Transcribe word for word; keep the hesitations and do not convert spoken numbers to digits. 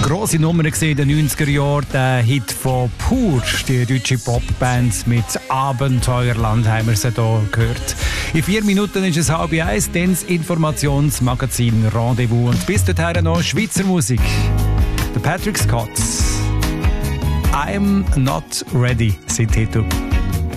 grosse Nummer in den neunziger Jahren, der Hit von Pur, die deutsche Popband mit Abenteuerland, haben wir sie hier gehört. In vier Minuten ist es halb eins, dann das Informationsmagazin Rendezvous. Und bis dahin noch Schweizer Musik. Der Patrick Scott. I'm not ready, sein Titel.